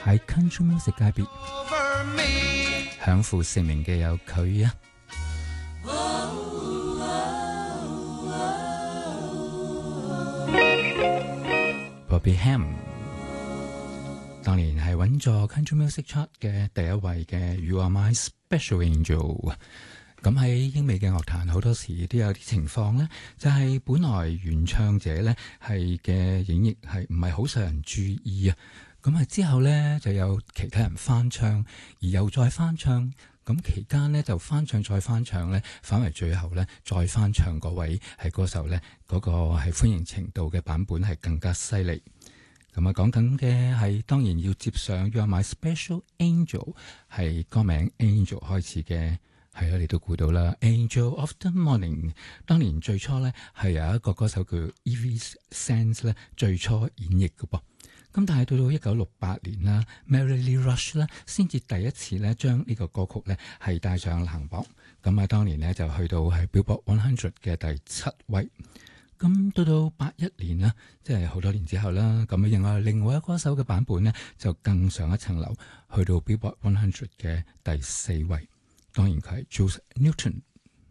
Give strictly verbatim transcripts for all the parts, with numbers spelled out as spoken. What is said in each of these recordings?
喺 Country Music 界別享負盛名嘅有佢啊。Bobby Ham 當年係穩坐 Country Music Chart 嘅第一位嘅 You Are My Special Angel。咁喺英美嘅樂壇好多時都有啲情況呢，就係、是、本來原唱者呢係嘅演繹係唔係好受人注意啊。咁啊之後呢就有其他人翻唱，而又再翻唱。咁期間呢就翻唱再翻唱呢，反為最後呢再翻唱嗰位係歌手呢，嗰、那個係歡迎程度嘅版本係更加犀利。咁啊講緊嘅係當然要接上 You Are My Special Angel 係歌名 Angel 開始嘅。係啊，你都估到啦 ，Angel of the Morning。當年最初咧係有一個歌手叫 Evie Sands 咧，最初演繹嘅噃。咁但係到到一九六八年啦 ，Mary Lee Rush 咧，先至第一次咧將呢個歌曲咧係帶上行榜。咁啊，當年咧就去到係 Billboard one hundred嘅第七位。咁到到八一年啦，即係好多年之後啦，咁啊，另外另外一個歌手嘅版本咧就更上一層樓，去到 Billboard one hundred嘅第四位。當然佢係 Jules Newton，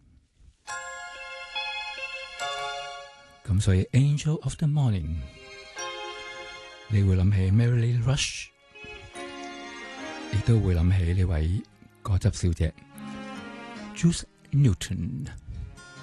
咁所以 Angel of the Morning， 你會諗起 Mary Lee Rush， 亦都會諗起呢位果汁小姐 Jules Newton。